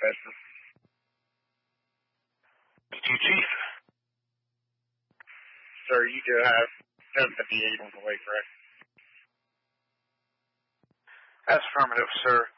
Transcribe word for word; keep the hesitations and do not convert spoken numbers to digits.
Bedford. You, Chief. Sir, you do have seven fifty-eight on the way, correct? That's affirmative, sir.